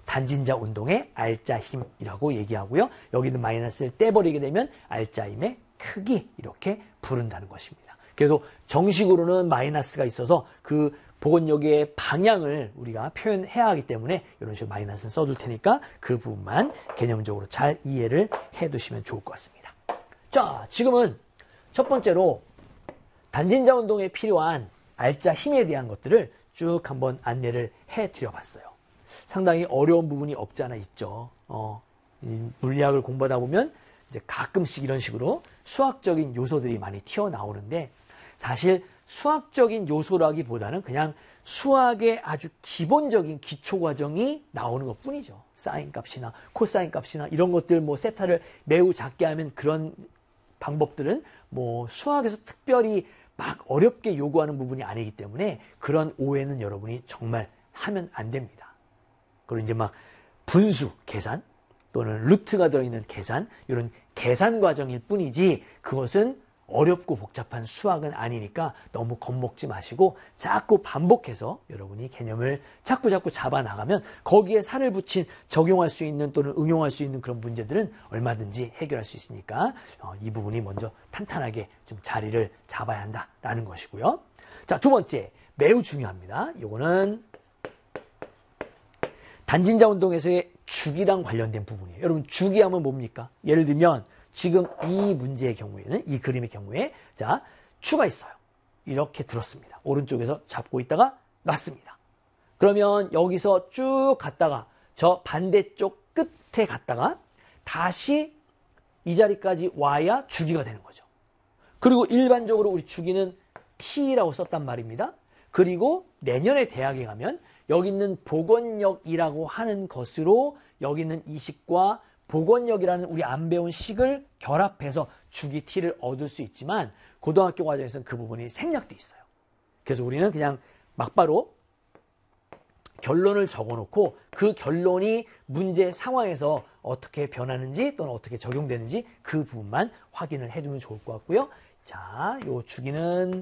단진자 운동의 알자 힘이라고 얘기하고요. 여기 있는 마이너스를 떼버리게 되면 알자 힘의 크기 이렇게 부른다는 것입니다. 그래도 정식으로는 마이너스가 있어서 그 복원력의 방향을 우리가 표현해야 하기 때문에 이런 식으로 마이너스는 써둘 테니까 그 부분만 개념적으로 잘 이해를 해두시면 좋을 것 같습니다. 자, 지금은 첫 번째로 단진자 운동에 필요한 알자 힘에 대한 것들을 쭉 한번 안내를 해드려 봤어요. 상당히 어려운 부분이 없지 않아 있죠. 물리학을 공부하다 보면 이제 가끔씩 이런 식으로 수학적인 요소들이 많이 튀어나오는데 사실 수학적인 요소라기보다는 그냥 수학의 아주 기본적인 기초 과정이 나오는 것 뿐이죠. 사인 값이나 코사인 값이나 이런 것들 뭐 세타를 매우 작게 하면 그런 방법들은 뭐 수학에서 특별히 막 어렵게 요구하는 부분이 아니기 때문에 그런 오해는 여러분이 정말 하면 안 됩니다. 그리고 이제 막 분수 계산 또는 루트가 들어있는 계산 이런 계산 과정일 뿐이지 그것은 어렵고 복잡한 수학은 아니니까 너무 겁먹지 마시고 자꾸 반복해서 여러분이 개념을 자꾸 잡아나가면 거기에 살을 붙인 적용할 수 있는 또는 응용할 수 있는 그런 문제들은 얼마든지 해결할 수 있으니까 이 부분이 먼저 탄탄하게 좀 자리를 잡아야 한다라는 것이고요. 자, 두 번째 매우 중요합니다. 이거는 단진자 운동에서의 주기랑 관련된 부분이에요. 여러분 주기하면 뭡니까? 예를 들면 지금 이 문제의 경우에는 이 그림의 경우에 자 추가 있어요. 이렇게 들었습니다. 오른쪽에서 잡고 있다가 놨습니다. 그러면 여기서 쭉 갔다가 저 반대쪽 끝에 갔다가 다시 이 자리까지 와야 주기가 되는 거죠. 그리고 일반적으로 우리 주기는 T라고 썼단 말입니다. 그리고 내년에 대학에 가면 여기 있는 복원력이라고 하는 것으로 여기 있는 이 식과 복원력이라는 우리 안 배운 식을 결합해서 주기 T를 얻을 수 있지만 고등학교 과정에서는 그 부분이 생략돼 있어요. 그래서 우리는 그냥 막바로 결론을 적어놓고 그 결론이 문제 상황에서 어떻게 변하는지 또는 어떻게 적용되는지 그 부분만 확인을 해두면 좋을 것 같고요. 자, 요 주기는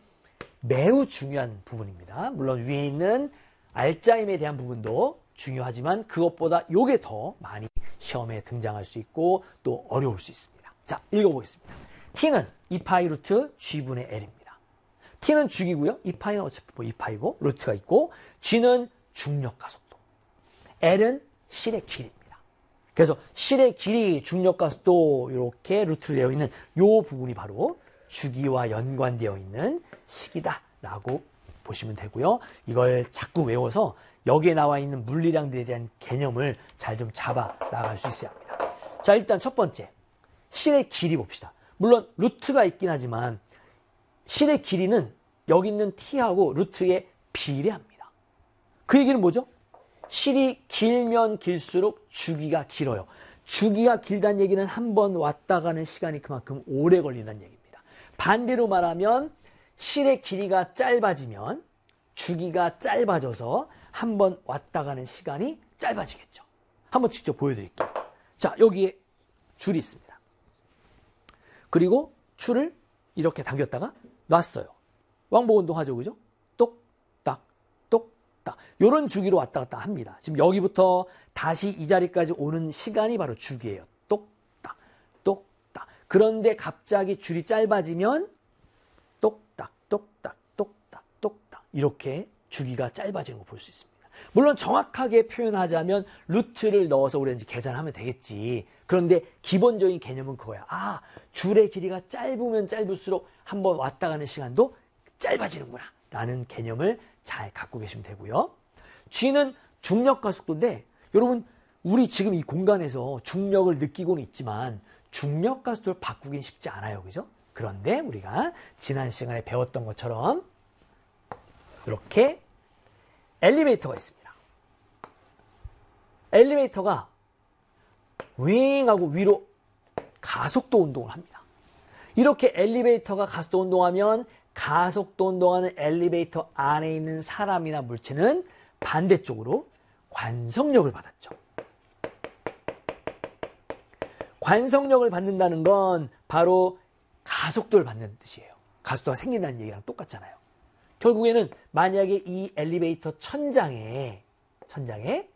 매우 중요한 부분입니다. 물론 위에 있는 알짜임에 대한 부분도 중요하지만 그것보다 요게 더 많이 시험에 등장할 수 있고 또 어려울 수 있습니다. 자, 읽어보겠습니다. T는 2파이 루트 G분의 L입니다. T는 주기고요. 2파이는 어차피 뭐 2파이고 루트가 있고 G는 중력 가속도. L은 실의 길이입니다. 그래서 실의 길이, 중력 가속도 이렇게 루트를 되어 있는 요 부분이 바로 주기와 연관되어 있는 식이다라고 보시면 되고요. 이걸 자꾸 외워서 여기에 나와 있는 물리량들에 대한 개념을 잘 좀 잡아 나갈 수 있어야 합니다. 자, 일단 첫 번째 실의 길이 봅시다. 물론 루트가 있긴 하지만 실의 길이는 여기 있는 T하고 루트에 비례합니다. 그 얘기는 뭐죠? 실이 길면 길수록 주기가 길어요. 주기가 길다는 얘기는 한 번 왔다 가는 시간이 그만큼 오래 걸린다는 얘기입니다. 반대로 말하면 실의 길이가 짧아지면 주기가 짧아져서 한 번 왔다 가는 시간이 짧아지겠죠. 한번 직접 보여드릴게요. 자, 여기에 줄이 있습니다. 그리고 줄을 이렇게 당겼다가 놨어요. 왕복 운동하죠, 그죠? 똑딱, 똑딱. 이런 주기로 왔다 갔다 합니다. 지금 여기부터 다시 이 자리까지 오는 시간이 바로 주기예요. 똑딱, 똑딱. 그런데 갑자기 줄이 짧아지면 똑딱, 똑딱, 똑딱, 똑딱. 이렇게 주기가 짧아지는 거 볼 수 있습니다. 물론 정확하게 표현하자면 루트를 넣어서 우리가 이제 계산하면 되겠지. 그런데 기본적인 개념은 그거야. 아, 줄의 길이가 짧으면 짧을수록 한번 왔다 가는 시간도 짧아지는구나 라는 개념을 잘 갖고 계시면 되고요. G는 중력 가속도인데 여러분 우리 지금 이 공간에서 중력을 느끼고는 있지만 중력 가속도를 바꾸긴 쉽지 않아요. 그죠? 그런데 우리가 지난 시간에 배웠던 것처럼 이렇게 엘리베이터가 있습니다. 엘리베이터가 윙 하고 위로 가속도 운동을 합니다. 이렇게 엘리베이터가 가속도 운동하면 가속도 운동하는 엘리베이터 안에 있는 사람이나 물체는 반대쪽으로 관성력을 받았죠. 관성력을 받는다는 건 바로 가속도를 받는 뜻이에요. 가속도가 생긴다는 얘기랑 똑같잖아요. 결국에는 만약에 이 엘리베이터 천장에